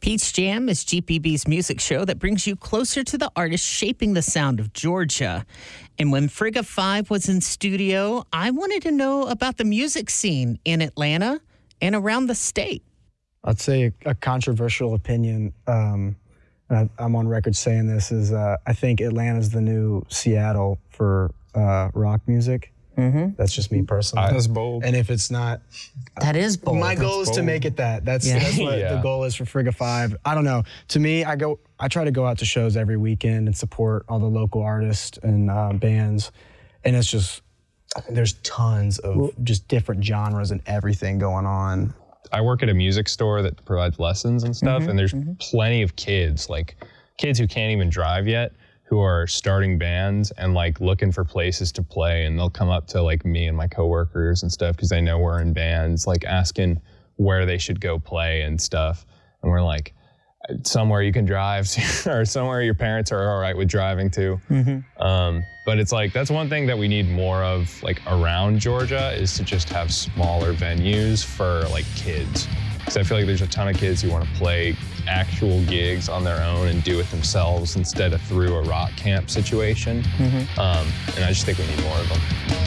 Peach Jam is GPB's music show that brings you closer to the artists shaping the sound of Georgia. And when Frigga 5 was in studio, I wanted to know about the music scene in Atlanta and around the state. I'd say a controversial opinion, and I'm on record saying this, is I think Atlanta's the new Seattle for rock music. Mm-hmm. That's just me personally. That's bold. And if it's not... That is bold. My goal is to make it that. That's what the goal is for Frigga 5. I don't know. To me, I try to go out to shows every weekend and support all the local artists and bands. And it's just, there's tons of just different genres and everything going on. I work at a music store that provides lessons and stuff, and there's plenty of kids, like kids who can't even drive yet, who are starting bands and like looking for places to play, and they'll come up to like me and my coworkers and stuff because they know we're in bands, like asking where they should go play and stuff. And we're like, somewhere you can drive to, or somewhere your parents are all right with driving to. But it's like, that's one thing that we need more of like around Georgia, is to just have smaller venues for like kids. Because I feel like there's a ton of kids who want to play actual gigs on their own and do it themselves instead of through a rock camp situation. And I just think we need more of them.